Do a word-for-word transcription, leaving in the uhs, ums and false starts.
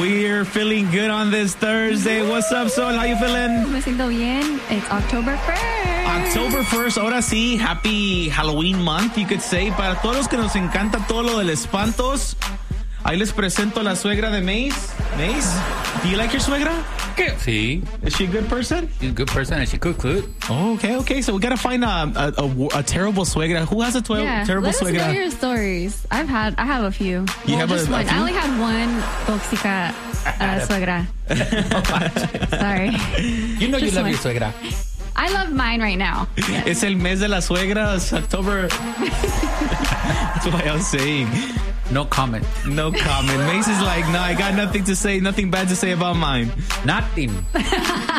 here feeling good on this Thursday. What's up, Sol? How you feeling? Me siento bien. It's October first. October first, ahora sí, happy Halloween month, you could say. Para todos los que nos encanta todo lo del espantos, ahí les presento a la suegra de Mace. Mace, do you like your suegra? Sí. Is she a good person? She's a good person and she cooks good. Oh, okay, okay. So we gotta find a a, a, a terrible suegra. Who has a tw- yeah, terrible let us suegra? know your stories. I've had, I have a few. You well, have just a, a one. few? I only had one toxica uh, suegra. Sorry. You know Just you love one. your suegra. I love mine right now. Yes. Es el mes de la suegra. It's October. That's what I was saying. No comment. No comment. Mace is like, no, I got nothing to say, nothing bad to say about mine. Nothing.